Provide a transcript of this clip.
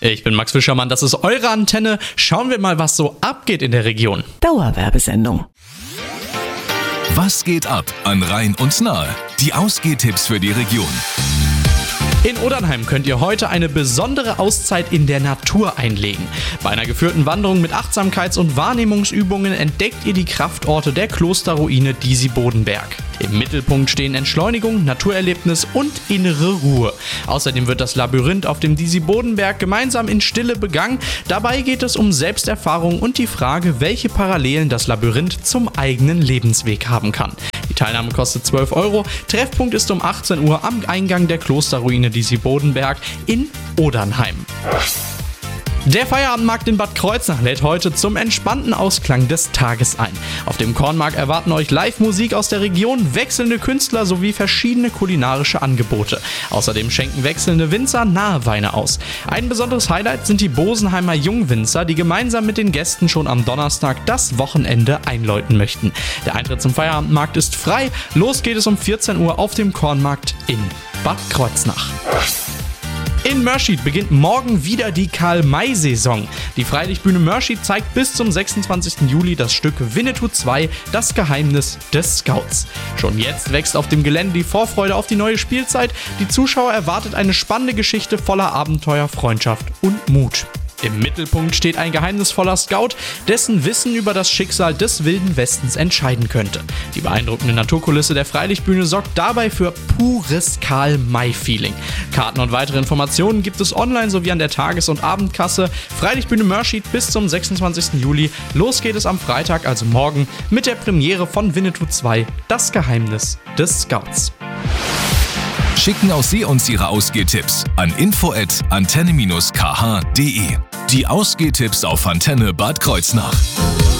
Ich bin Max Fischermann, das ist eure Antenne. Schauen wir mal, was so abgeht in der Region. Dauerwerbesendung. Was geht ab an Rhein und Nahe? Die Ausgehtipps für die Region. In Odernheim könnt ihr heute eine besondere Auszeit in der Natur einlegen. Bei einer geführten Wanderung mit Achtsamkeits- und Wahrnehmungsübungen entdeckt ihr die Kraftorte der Klosterruine Disi-Bodenberg. Im Mittelpunkt stehen Entschleunigung, Naturerlebnis und innere Ruhe. Außerdem wird das Labyrinth auf dem Disi-Bodenberg gemeinsam in Stille begangen. Dabei geht es um Selbsterfahrung und die Frage, welche Parallelen das Labyrinth zum eigenen Lebensweg haben kann. Die Teilnahme kostet 12 €. Treffpunkt ist um 18 Uhr am Eingang der Klosterruine Disi-Bodenberg in Odernheim. Der Feierabendmarkt in Bad Kreuznach lädt heute zum entspannten Ausklang des Tages ein. Auf dem Kornmarkt erwarten euch Live-Musik aus der Region, wechselnde Künstler sowie verschiedene kulinarische Angebote. Außerdem schenken wechselnde Winzer nahe Weine aus. Ein besonderes Highlight sind die Bosenheimer Jungwinzer, die gemeinsam mit den Gästen schon am Donnerstag das Wochenende einläuten möchten. Der Eintritt zum Feierabendmarkt ist frei. Los geht es um 14 Uhr auf dem Kornmarkt in Bad Kreuznach. In Mörschid beginnt morgen wieder die Karl-May-Saison. Die Freilichtbühne Mörschid zeigt bis zum 26. Juli das Stück Winnetou 2, das Geheimnis des Scouts. Schon jetzt wächst auf dem Gelände die Vorfreude auf die neue Spielzeit. Die Zuschauer erwartet eine spannende Geschichte voller Abenteuer, Freundschaft und Mut. Im Mittelpunkt steht ein geheimnisvoller Scout, dessen Wissen über das Schicksal des Wilden Westens entscheiden könnte. Die beeindruckende Naturkulisse der Freilichtbühne sorgt dabei für pures Karl-May-Feeling. Karten und weitere Informationen gibt es online sowie an der Tages- und Abendkasse. Freilichtbühne Mörschid bis zum 26. Juli. Los geht es am Freitag, also morgen, mit der Premiere von Winnetou 2, das Geheimnis des Scouts. Schicken auch Sie uns Ihre Ausgehtipps an info@antenne-kh.de. Die Ausgehtipps auf Antenne Bad Kreuznach.